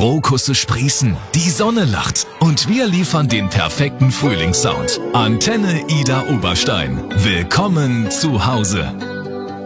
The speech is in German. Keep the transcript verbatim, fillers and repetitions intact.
Krokusse sprießen, die Sonne lacht und wir liefern den perfekten Frühlingssound. Antenne Ida Oberstein. Willkommen zu Hause.